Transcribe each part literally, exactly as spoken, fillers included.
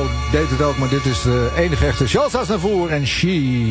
deed het ook, maar dit is de enige echte Charles Aznavour en She.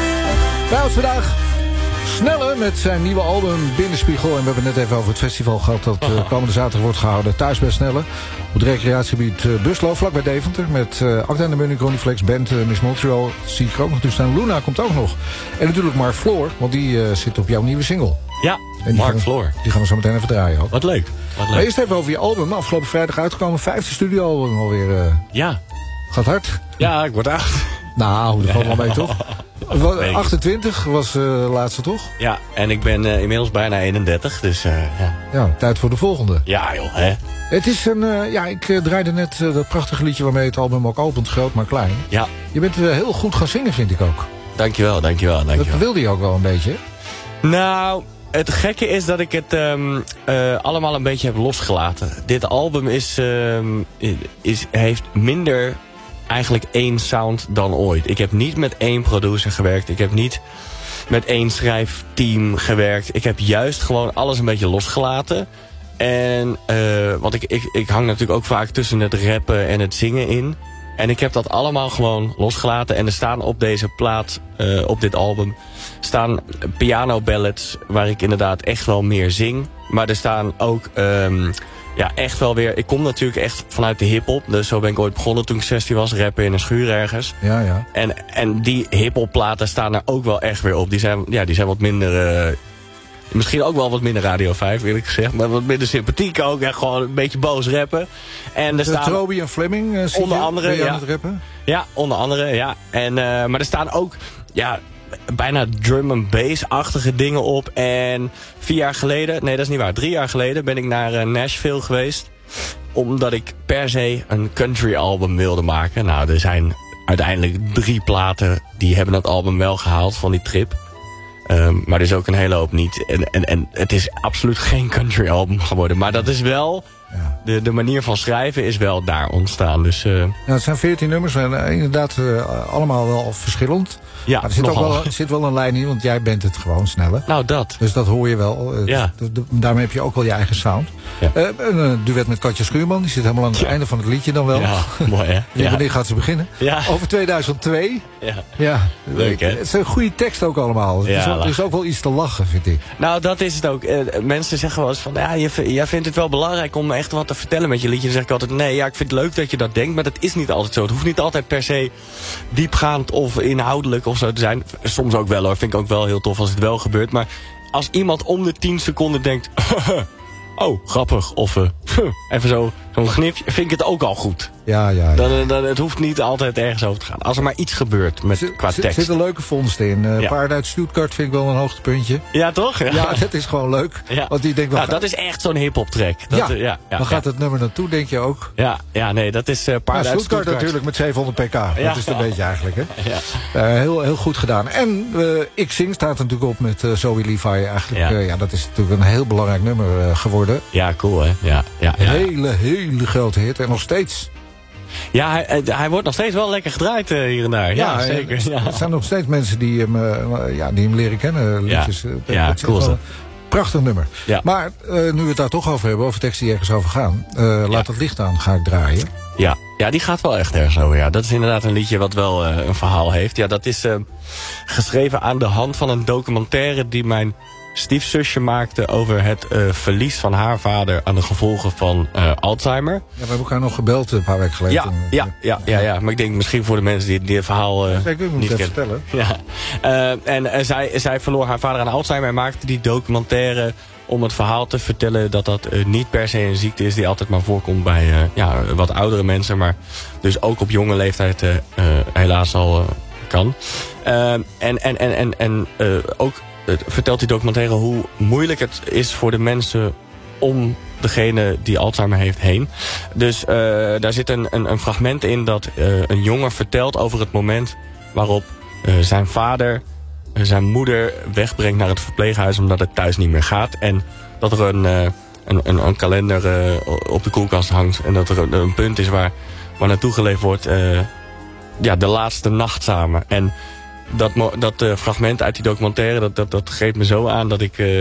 Bij ons vandaag Snelle met zijn nieuwe album Binnenspiegel. En we hebben het net even over het festival gehad dat uh, komende zaterdag wordt gehouden. Thuis bij Snelle. Op het recreatiegebied uh, Buslo, vlakbij Deventer. Met uh, Acta en de Munich, Ronnie Flex, Band, uh, Miss Montreal. Zie ik ook nog toestaan. Luna komt ook nog. En natuurlijk Mark Floor, want die uh, zit op jouw nieuwe single. Ja, en Mark gaan, Floor. Die gaan we zo meteen even draaien ook. Wat leuk. Wat leuk. Maar eerst even over je album. Afgelopen vrijdag uitgekomen. Vijfde studioalbum alweer. Uh, ja. Gaat hard. Ja, ik word acht. Nou, dat valt wel mee toch? achtentwintig was de uh, laatste toch? Ja, en ik ben uh, inmiddels bijna eenendertig, dus uh, ja. Ja, tijd voor de volgende. Ja joh, hè. Het is een, uh, ja, ik uh, draaide net uh, dat prachtige liedje waarmee het album ook opent, Groot maar Klein. Ja. Je bent uh, heel goed gaan zingen, vind ik ook. Dankjewel, dankjewel, dankjewel. Dat wilde je ook wel een beetje, hè? Nou, het gekke is dat ik het um, uh, allemaal een beetje heb losgelaten. Dit album is, um, is, heeft minder eigenlijk één sound dan ooit. Ik heb niet met één producer gewerkt. Ik heb niet met één schrijfteam gewerkt. Ik heb juist gewoon alles een beetje losgelaten. En, uh, want ik, ik, ik hang natuurlijk ook vaak tussen het rappen en het zingen in. En ik heb dat allemaal gewoon losgelaten. En er staan op deze plaat, uh, op dit album, staan piano ballads waar ik inderdaad echt wel meer zing. Maar er staan ook um, ja, echt wel weer... Ik kom natuurlijk echt vanuit de hiphop. Dus zo ben ik ooit begonnen toen ik zestien was. Rappen in een schuur ergens. Ja, ja. En, en die hiphop platen staan er ook wel echt weer op. Die zijn, ja, die zijn wat minder... Uh, misschien ook wel wat minder Radio vijf, eerlijk gezegd. Maar wat minder sympathiek ook. En gewoon een beetje boos rappen. En er staan, Trobi en Fleming, uh, zie onder je? andere, Ben je ja. aan het rappen? Ja, onder andere, ja. En, uh, maar er staan ook... Ja, bijna drum and bass-achtige dingen op. En vier jaar geleden, nee dat is niet waar, drie jaar geleden ben ik naar uh, Nashville geweest. Omdat ik per se een country album wilde maken. Nou, er zijn uiteindelijk drie platen die hebben dat album wel gehaald van die trip. Um, maar er is ook een hele hoop niet. En, en, en het is absoluut geen country album geworden. Maar dat is wel... Ja. De, de manier van schrijven is wel daar ontstaan. Dus, uh... ja, het zijn veertien nummers en uh, inderdaad uh, allemaal wel verschillend. Ja, maar er zit ook wel, er zit wel een lijn in, want jij bent het gewoon sneller. Nou, dat. Dus dat hoor je wel. Uh, ja. d- d- daarmee heb je ook wel je eigen sound. Ja. Uh, een uh, duet met Katja Schuurman, die zit helemaal aan het ja. einde van het liedje dan wel. Ja, mooi hè. Ja. Wanneer gaat ze beginnen? Ja. Over tweeduizend twee. Ja. Ja. Leuk hè. Het is een goede tekst ook allemaal. Ja, er, is ook, er is ook wel iets te lachen, vind ik. Nou, dat is het ook. Uh, mensen zeggen wel eens van, ja, je, jij vindt het wel belangrijk om echt wat te vertellen met je liedje. Dan zeg ik altijd, nee, ja, ik vind het leuk dat je dat denkt, maar dat is niet altijd zo. Het hoeft niet altijd per se diepgaand of inhoudelijk of zo te zijn. Soms ook wel hoor, vind ik ook wel heel tof als het wel gebeurt. Maar als iemand om de tien seconden denkt, oh, grappig, of uh, even zo, zo'n gnifje, vind ik het ook al goed. Ja, ja, ja. Dan, dan, het hoeft niet altijd ergens over te gaan. Als er maar iets gebeurt met, zit, qua tekst. Er zitten leuke vondsten in. Uh, ja. Paard uit Stuttgart vind ik wel een hoogtepuntje. Ja, toch? Ja, ja dat is gewoon leuk. Ja. Want die denkt wel, nou, dat is echt zo'n hip-hop track. Dat, ja, uh, ja, ja, dan gaat ja. het nummer naartoe, denk je ook. Ja, ja nee, dat is uh, Paard ja, uit Stuttgart. Stuttgart natuurlijk met zevenhonderd pk. Ja, dat is het ja. een beetje eigenlijk. Hè? Ja. Uh, heel, heel goed gedaan. En uh, Ik Zing staat natuurlijk op met uh, Zoe Levi. Eigenlijk, ja. Uh, ja, dat is natuurlijk een heel belangrijk nummer uh, geworden. Ja, cool hè. Ja, ja, een ja. hele, hele grote hit. En nog steeds. Ja, hij, hij wordt nog steeds wel lekker gedraaid uh, hier en daar. Ja, ja zeker. Ja. Er zijn nog steeds mensen die hem, uh, ja, die hem leren kennen. Liedjes. Ja, uh, ja dat cool zo. Prachtig nummer. Ja. Maar uh, nu we het daar toch over hebben, over teksten die ergens over gaan. Uh, laat ja. het licht aan, ga ik draaien. Ja. ja, die gaat wel echt ergens over. Ja. Dat is inderdaad een liedje wat wel uh, een verhaal heeft. Ja, dat is uh, geschreven aan de hand van een documentaire die mijn stiefzusje maakte over het uh, verlies van haar vader aan de gevolgen van uh, Alzheimer. Ja, we hebben elkaar nog gebeld een paar weken geleden. Ja, ja, ja, ja, ja. Maar ik denk misschien voor de mensen die dit verhaal uh, ja, ik moet niet het kennen. vertellen. Ja. Uh, en uh, zij, zij verloor haar vader aan Alzheimer en maakte die documentaire om het verhaal te vertellen dat dat uh, niet per se een ziekte is die altijd maar voorkomt bij uh, ja, wat oudere mensen, maar dus ook op jonge leeftijd uh, uh, helaas al uh, kan. Uh, en en, en, en, en uh, ook uh, vertelt die documentaire hoe moeilijk het is voor de mensen om degene die Alzheimer heeft heen. Dus uh, daar zit een, een, een fragment in dat uh, een jongen vertelt over het moment waarop uh, zijn vader zijn moeder wegbrengt naar het verpleeghuis omdat het thuis niet meer gaat. En dat er een, uh, een, een, een kalender uh, op de koelkast hangt. En dat er een, een punt is waar, waar naartoe geleefd wordt. Uh, ja, de laatste nacht samen. En dat, dat uh, fragment uit die documentaire, dat, dat, dat greep me zo aan dat ik... Uh,